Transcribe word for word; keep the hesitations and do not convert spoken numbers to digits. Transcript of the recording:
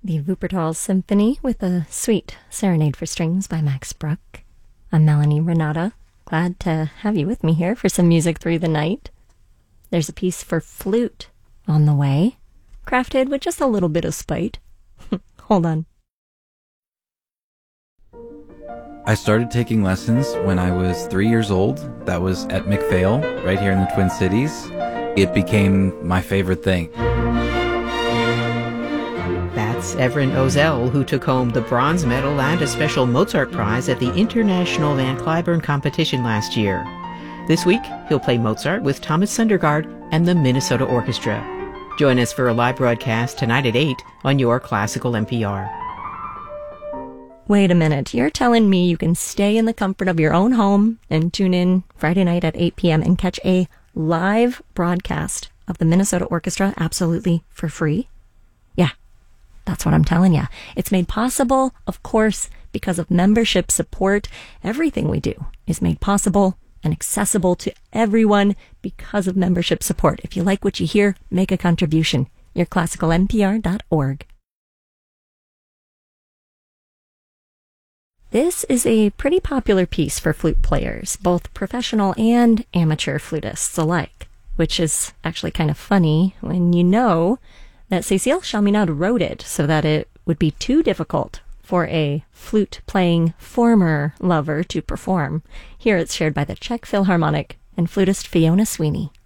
the Wuppertal Symphony with a sweet serenade for strings by Max Bruch. I'm Melanie Renata. Glad to have you with me here for some music through the night. There's a piece for flute on the way, crafted with just a little bit of spite. Hold on. I started taking lessons when I was three years old. That was at McPhail, right here in the Twin Cities. It became my favorite thing. That's Everin Ozell, who took home the bronze medal and a special Mozart prize at the International Van Cliburn competition last year. This week, he'll play Mozart with Thomas Sundergaard and the Minnesota Orchestra. Join us for a live broadcast tonight at eight on your Classical N P R. Wait a minute, you're telling me you can stay in the comfort of your own home and tune in Friday night at eight p.m. and catch a live broadcast of the Minnesota Orchestra absolutely for free? Yeah, that's what I'm telling you. It's made possible, of course, because of membership support. Everything we do is made possible and accessible to everyone because of membership support. If you like what you hear, make a contribution. your classical N P R dot org. This is a pretty popular piece for flute players, both professional and amateur flutists alike, which is actually kind of funny when you know that Cécile Chaminade wrote it so that it would be too difficult for a flute-playing former lover to perform. Here it's shared by the Czech Philharmonic and flutist Fiona Sweeney.